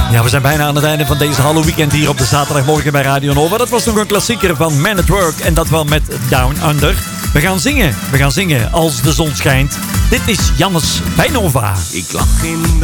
Ja, we zijn bijna aan het einde van deze Halloween hier op de zaterdagmorgen bij Radio Nova. Dat was nog een klassieker van Man at Work en dat wel met Down Under. We gaan zingen als de zon schijnt. Dit is Jannes bij Nova. Ik lag in